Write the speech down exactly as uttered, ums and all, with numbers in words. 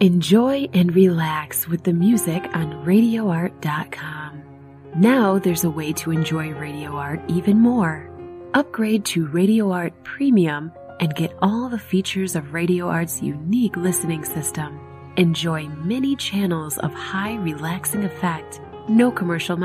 Enjoy and relax with the music on radio art dot com. Now there's a way to enjoy Radio Art even more. Upgrade to Radio Art Premium and get all the features of Radio Art's unique listening system. Enjoy many channels of high relaxing effect, no commercial